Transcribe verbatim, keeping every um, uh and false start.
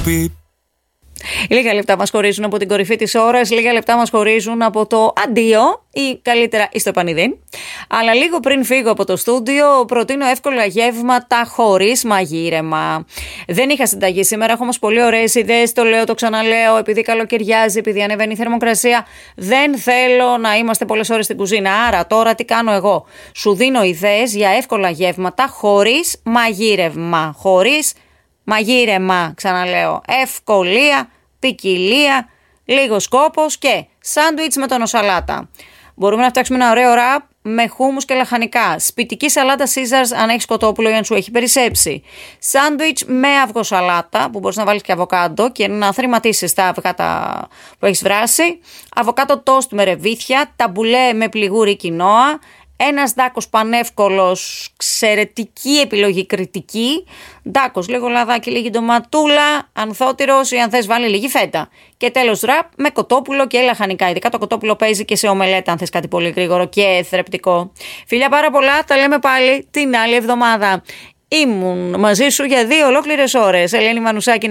αγάπη. Λίγα λεπτά μας χωρίζουν από την κορυφή της ώρας, λίγα λεπτά μας χωρίζουν από το αντίο ή καλύτερα εις το επανειδήν. Αλλά λίγο πριν φύγω από το στούντιο προτείνω εύκολα γεύματα χωρίς μαγείρεμα. Δεν είχα συνταγή σήμερα, έχω όμως πολύ ωραίες ιδέες, το λέω, το ξαναλέω, επειδή καλοκαιριάζει, επειδή ανεβαίνει η θερμοκρασία. Δεν θέλω να είμαστε πολλές ώρες στην κουζίνα, άρα τώρα τι κάνω εγώ? Σου δίνω ιδέες για εύκολα γεύματα χωρίς μαγείρευμα, χωρίς μαγείρεμα, ξαναλέω, ευκολία, ποικιλία, λίγος κόπος και σάντουιτς με τονοσαλάτα. Μπορούμε να φτιάξουμε ένα ωραίο ραπ με χούμους και λαχανικά. Σπιτική σαλάτα Caesars αν έχεις κοτόπουλο ή αν σου έχει περισσέψει. Σάντουιτς με αυγοσαλάτα που μπορείς να βάλεις και αβοκάντο και να θρηματίσεις τα αυγά που έχεις βράσει. Αβοκάτο τόστ με ρεβίθια, ταμπουλέ με πληγούρι κοινόα. Ένας ντάκος πανεύκολος, εξαιρετική επιλογή, κριτική. Ντάκος, λίγο λαδάκι, λίγη ντοματούλα, ανθότυρος ή αν θες βάλει λίγη φέτα. Και τέλος ραπ με κοτόπουλο και λαχανικά. Ειδικά το κοτόπουλο παίζει και σε ομελέτα αν θες κάτι πολύ γρήγορο και θρεπτικό. Φιλιά πάρα πολλά, τα λέμε πάλι την άλλη εβδομάδα. Ήμουν μαζί σου για δύο ολόκληρες ώρες. Ελένη Μανουσάκη.